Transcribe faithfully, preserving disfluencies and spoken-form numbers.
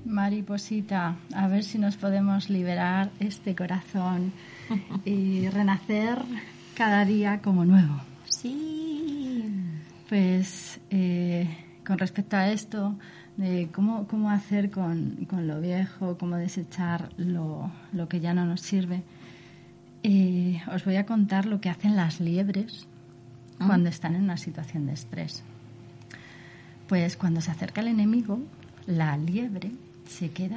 mariposita, a ver si nos podemos liberar este corazón y renacer cada día como nuevo. Sí. Pues eh, con respecto a esto, de cómo, cómo hacer con, con lo viejo, cómo desechar lo, lo que ya no nos sirve, eh, os voy a contar lo que hacen las liebres ¿Ah? cuando están en una situación de estrés. Pues cuando se acerca el enemigo, la liebre se queda